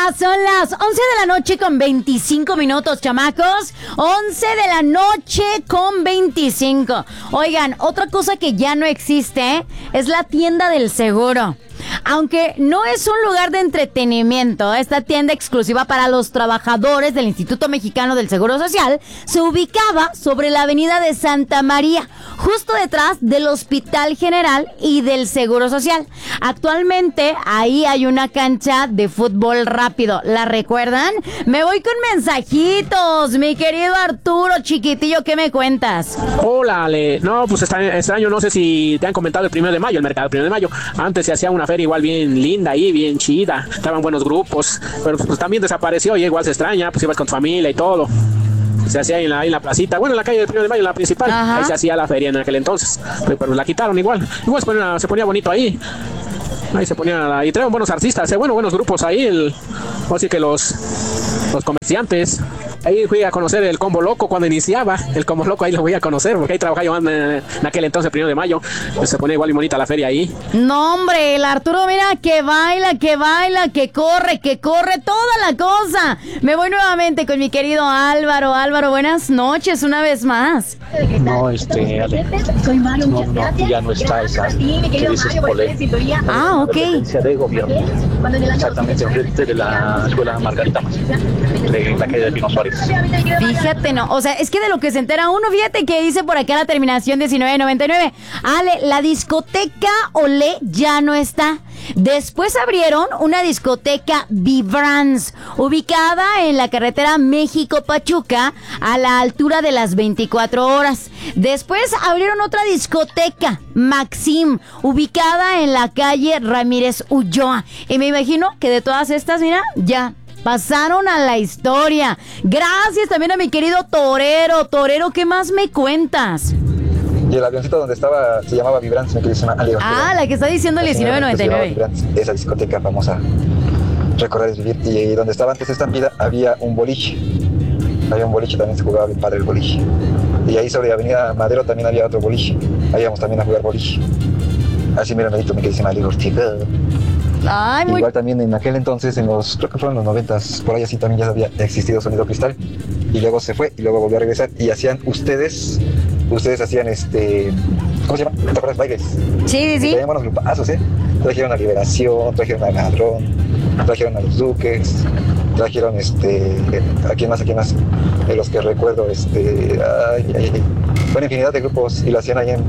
Son las 11 de la noche con 25 minutos, chamacos. 11 de la noche con 25. Oigan, otra cosa que ya no existe es la tienda del seguro. Aunque no es un lugar de entretenimiento, esta tienda exclusiva para los trabajadores del Instituto Mexicano del Seguro Social se ubicaba sobre la avenida de Santa María, justo detrás del Hospital General y del Seguro Social. Actualmente ahí hay una cancha de fútbol rápido, ¿la recuerdan? Me voy con mensajitos, mi querido Arturo chiquitillo, ¿qué me cuentas? Hola, Ale. No, pues este año no sé si te han comentado el 1 de mayo, el mercado 1 de mayo. Antes se hacía una feria igual bien linda ahí, bien chida, estaban buenos grupos, pero pues también desapareció y igual se extraña, pues ibas con tu familia y todo. Se hacía ahí en la placita, bueno, en la calle del 1 de mayo, en la principal. Ajá. Ahí se hacía la feria en aquel entonces, pero la quitaron igual se ponía bonito ahí. Ahí se ponía, y traían buenos artistas, buenos grupos ahí, así que los comerciantes. Ahí fui a conocer el Combo Loco cuando iniciaba. El Combo Loco ahí lo voy a conocer, porque ahí trabajaba yo en aquel entonces, el 1 de mayo. Pues se ponía igual y bonita la feria ahí. No, hombre, el Arturo, mira, que baila, que corre, toda la cosa. Me voy nuevamente con mi querido Álvaro. Álvaro, buenas noches una vez más. No, Ale, no, ya no está esa que dices Polé. Ah, ok. De gobierno. Exactamente, enfrente de la escuela Margarita Más, de la calle de Pino Suárez. Fíjate, no, o sea, es que de lo que se entera uno, fíjate que dice por acá la terminación 1999. Ale, la discoteca Olé ya no está. Después abrieron una discoteca Vibrance, ubicada en la carretera México-Pachuca, a la altura de las 24 horas. Después abrieron otra discoteca, Maxim, ubicada en la calle Ramírez Ulloa. Y me imagino que de todas estas, mira, ya pasaron a la historia. Gracias también a mi querido Torero. Torero, ¿qué más me cuentas? Y el avioncito donde estaba se llamaba Vibrance, me quedé una la que está diciendo el 1999. Esa discoteca famosa, recordar es vivir. Y donde estaba antes Estampida había un boliche. También se jugaba bien padre el boliche. Y ahí sobre Avenida Madero también había otro boliche. Ahí íbamos también a jugar boliche. Así mira, me quedé sin Ortiga. Igual también en aquel entonces, creo que fueron los 90s, por ahí así también ya había existido Sonido Cristal. Y luego se fue y luego volvió a regresar. Y hacían ustedes hacían ¿cómo se llama? ¿Te acuerdas? Bailes. Sí. Tenían buenos grupazos, Trajeron a Liberación, trajeron a Ladrón, trajeron a Los Duques, trajeron ¿a quién más? De los que recuerdo, bueno, infinidad de grupos, y lo hacían ahí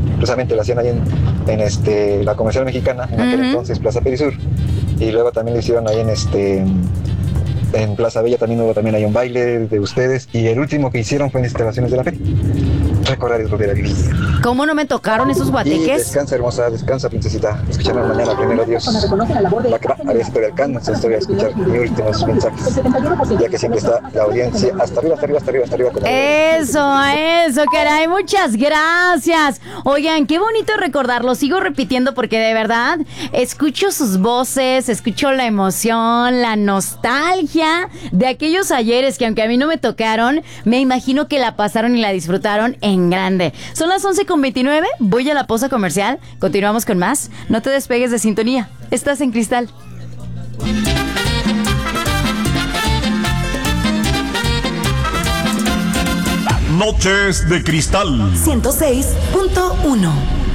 en la Comercial Mexicana, en aquel entonces, Plaza Perisur. Y luego también lo hicieron ahí en Plaza Bella, también hubo también hay un baile de ustedes, y el último que hicieron fue en instalaciones de la feria. Recordar es volver a vivir. ¿Cómo no me tocaron esos guateques? Y descansa, hermosa, descansa, princesita. Escucharnos mañana, primero Dios. Va que va, a ver si todavía alcanza, estoy a escuchar mis últimos mensajes. Ya que siempre está la audiencia hasta arriba. Eso, caray, muchas gracias. Oigan, qué bonito recordarlo, sigo repitiendo porque de verdad escucho sus voces, escucho la emoción, la nostalgia de aquellos ayeres que aunque a mí no me tocaron, me imagino que la pasaron y la disfrutaron en grande. Son las 11:29, voy a la pausa comercial, continuamos con más. No te despegues de sintonía, estás en Cristal. Noches de Cristal 106.1.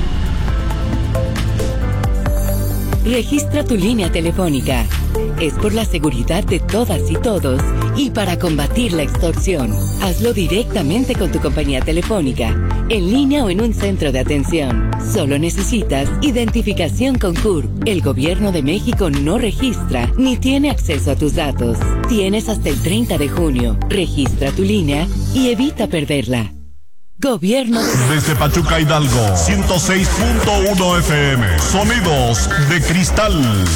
Registra tu línea telefónica. Es por la seguridad de todas y todos y para combatir la extorsión. Hazlo directamente con tu compañía telefónica, en línea o en un centro de atención. Solo necesitas identificación con CURP. El Gobierno de México no registra ni tiene acceso a tus datos. Tienes hasta el 30 de junio. Registra tu línea y evita perderla. Gobierno de... Desde Pachuca, Hidalgo, 106.1 FM. Sonidos de Cristal.